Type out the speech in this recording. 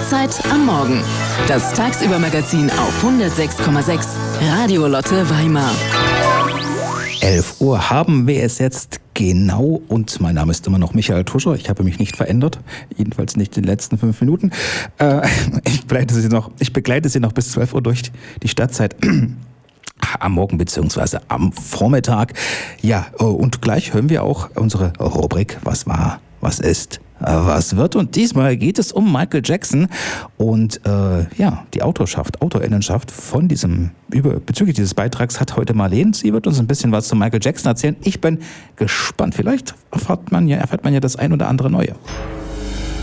Stadtzeit am Morgen. Das Tagsüber-Magazin auf 106,6 Radio Lotte Weimar. 11 Uhr haben wir es jetzt genau und mein Name ist immer noch Michael Tuscher. Ich habe mich nicht verändert, jedenfalls nicht in den letzten 5 Minuten. Ich begleite Sie noch bis 12 Uhr durch die Stadtzeit am Morgen bzw. am Vormittag. Ja, und gleich hören wir auch unsere Rubrik Was war, was ist, was wird. Und diesmal geht es um Michael Jackson und die Autorinnenschaft von bezüglich dieses Beitrags hat heute Marlene. Sie wird uns ein bisschen was zu Michael Jackson erzählen. Ich bin gespannt. Vielleicht erfährt man ja das ein oder andere Neue.